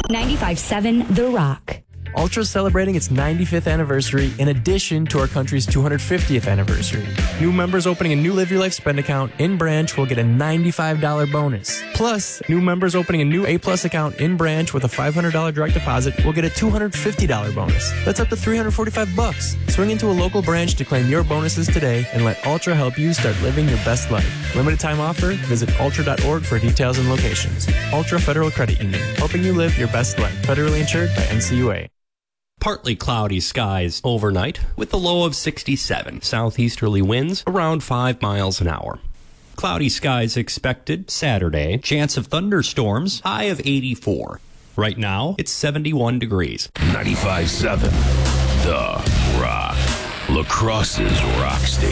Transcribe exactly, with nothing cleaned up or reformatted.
ninety-five seven The Rock. Ultra is celebrating its ninety-fifth anniversary in addition to our country's two hundred fiftieth anniversary. New members opening a new Live Your Life spend account in branch will get a ninety-five dollars bonus. Plus, new members opening a new A-Plus account in branch with a five hundred dollars direct deposit will get a two hundred fifty dollars bonus. That's up to three hundred forty-five bucks. Swing into a local branch to claim your bonuses today and let Ultra help you start living your best life. Limited time offer. Visit ultra dot org for details and locations. Ultra Federal Credit Union, helping you live your best life. Federally insured by N C U A. Partly cloudy skies overnight with a low of sixty-seven. Southeasterly winds around five miles an hour. Cloudy skies expected Saturday. Chance of thunderstorms, high of eighty-four. Right now, it's seventy-one degrees. ninety-five seven The Rock. La Crosse's Rock Station.